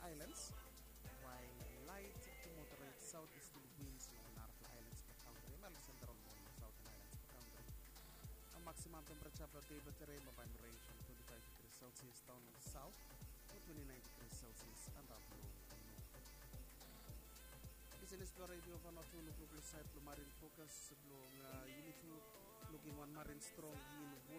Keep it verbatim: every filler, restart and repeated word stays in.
Islands, while light to moderate southeasterly winds along Narrow Islands per country, Alexander on Southern Islands per country. Ang maximum temperature per day battery mabay range from twenty-five degrees Celsius down on the south to twenty-nine degrees Celsius and up low on north. This is the radio of our two local site, Marine Focus, blong uh, unit two, looking one marine strong in